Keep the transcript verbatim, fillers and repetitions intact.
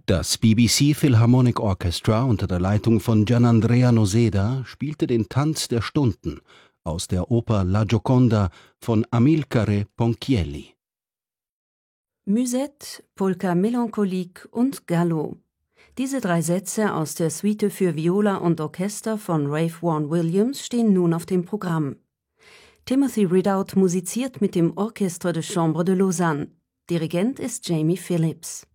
Das B B C Philharmonic Orchestra unter der Leitung von Gianandrea Noseda spielte den Tanz der Stunden aus der Oper La Gioconda von Amilcare Ponchielli. Musette, Polka Melancholique und Galop. Diese drei Sätze aus der Suite für Viola und Orchester von Ralph Vaughan Williams stehen nun auf dem Programm. Timothy Ridout musiziert mit dem Orchestre de Chambre de Lausanne. Dirigent ist Jamie Phillips.